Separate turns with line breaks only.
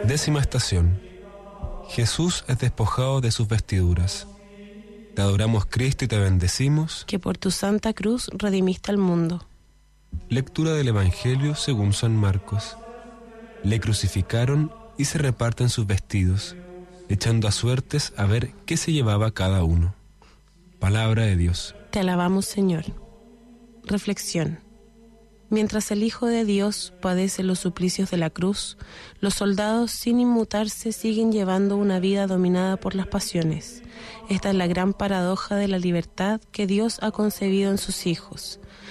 Décima estación. Jesús es despojado de sus vestiduras. Te adoramos, Cristo, y te bendecimos,
que por tu santa cruz redimiste al mundo.
Lectura del Evangelio según San Marcos. Le crucificaron y se reparten sus vestidos, echando a suertes a ver qué se llevaba cada uno. Palabra de Dios.
Te alabamos, Señor. Reflexión. Mientras el Hijo de Dios padece los suplicios de la cruz, los soldados, sin inmutarse, siguen llevando una vida dominada por las pasiones. Esta es la gran paradoja de la libertad que Dios ha concebido en sus hijos.